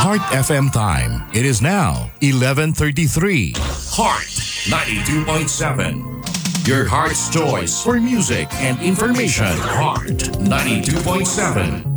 Heart FM time. It is now 11:33. Heart 92.7. Your heart's choice for music and information. Heart 92.7.